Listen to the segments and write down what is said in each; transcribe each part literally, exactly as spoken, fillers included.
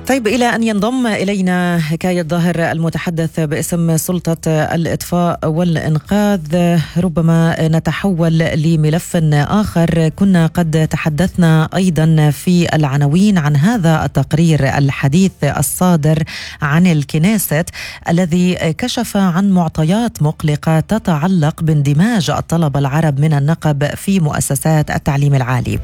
طيب، إلى أن ينضم إلينا حكاية ظاهر المتحدث باسم سلطة الإطفاء والإنقاذ، ربما نتحول لملف آخر. كنا قد تحدثنا أيضا في العناوين عن هذا التقرير الحديث الصادر عن الكنيست الذي كشف عن معطيات مقلقة تتعلق باندماج الطلبة العرب من النقب في مؤسسات التعليم العالي.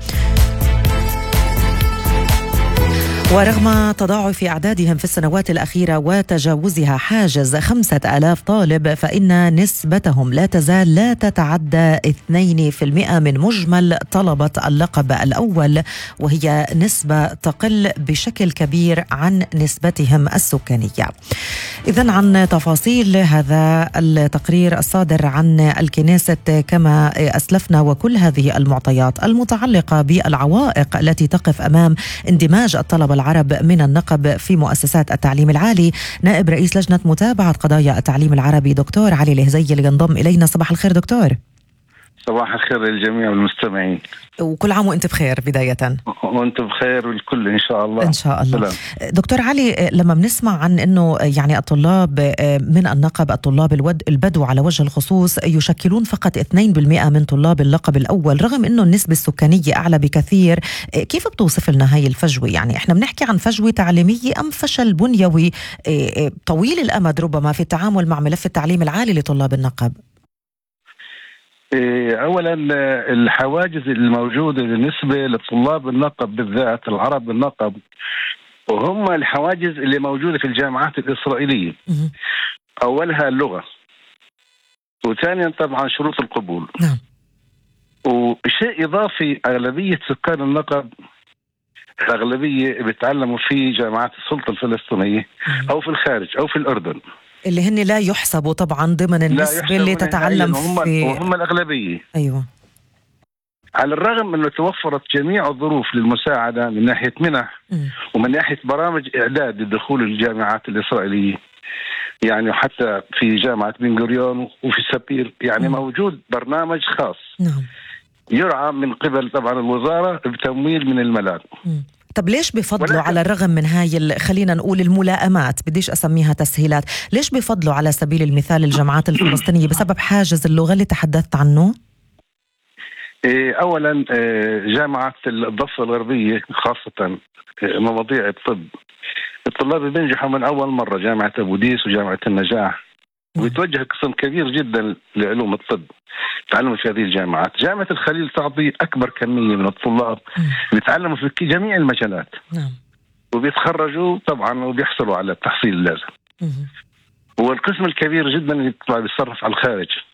ورغم تضاعف أعدادهم في السنوات الأخيرة وتجاوزها حاجز خمسة آلاف طالب، فإن نسبتهم لا تزال لا تتعدى اثنين بالمئة من مجمل طلبة اللقب الأول، وهي نسبة تقل بشكل كبير عن نسبتهم السكانية. إذن عن تفاصيل هذا التقرير الصادر عن الكنيست كما أسلفنا، وكل هذه المعطيات المتعلقة بالعوائق التي تقف أمام اندماج الطلبة العرب من النقب في مؤسسات التعليم العالي، نائب رئيس لجنة متابعة قضايا التعليم العربي دكتور علي الهزي اللي ينضم إلينا. صباح الخير دكتور. صباح الخير للجميع والمستمعين، وكل عام وانت بخير بداية. وانت بخير والكل إن شاء الله. إن شاء الله. سلام. دكتور علي، لما بنسمع عن أنه يعني الطلاب من النقب، الطلاب الود البدو على وجه الخصوص، يشكلون فقط اثنين بالمئة من طلاب اللقب الأول رغم أنه النسبة السكانية أعلى بكثير، كيف بتوصف لنا هاي الفجوة؟ يعني إحنا بنحكي عن فجوة تعليمية أم فشل بنيوي طويل الأمد ربما في التعامل مع ملف التعليم العالي لطلاب النقب؟ أولا، الحواجز الموجودة بالنسبة لطلاب النقب بالذات العرب النقب، وهم الحواجز اللي موجودة في الجامعات الإسرائيلية. أولها اللغة، وثانيا طبعا شروط القبول. نعم. وشيء إضافي، أغلبية سكان النقب الأغلبية بيتعلموا في جامعات السلطة الفلسطينية أو في الخارج أو في الأردن، اللي هن لا يحسبوا طبعا ضمن النسبة اللي تتعلم وهم في وهم الأغلبية. أيوة. على الرغم أنه توفرت جميع الظروف للمساعدة من ناحية منح م. ومن ناحية برامج إعداد لدخول الجامعات الإسرائيلية، يعني حتى في جامعة بن غوريون وفي سبير يعني م. موجود برنامج خاص. نعم. يرعى من قبل طبعا الوزارة بتمويل من الملاذ. م. طب ليش بفضلوا على الرغم من هاي خلينا نقول الملائمات، بديش أسميها تسهيلات، ليش بفضلوا على سبيل المثال الجامعات الفلسطينية بسبب حاجز اللغة اللي تحدثت عنه؟ أولا، جامعة الضفة الغربية خاصة مواضيع الطب، الطلاب بينجحوا من أول مرة، جامعة أبو ديس وجامعة النجاح، ويتوجه قسم كبير جدا لعلوم الطب تعلموا في هذه الجامعات. جامعة الخليل تعطي أكبر كمية من الطلاب بيتعلموا في جميع المجالات. نعم. وبيتخرجوا طبعا وبيحصلوا على التحصيل اللازم. والقسم الكبير جدا اللي بيتصرف على الخارج